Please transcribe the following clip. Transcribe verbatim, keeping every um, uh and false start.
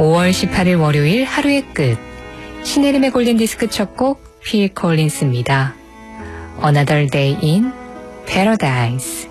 오월 십팔일 월요일 하루의 끝. 신혜림의 골든디스크 첫 곡 필 콜린스입니다. Another Day in Paradise.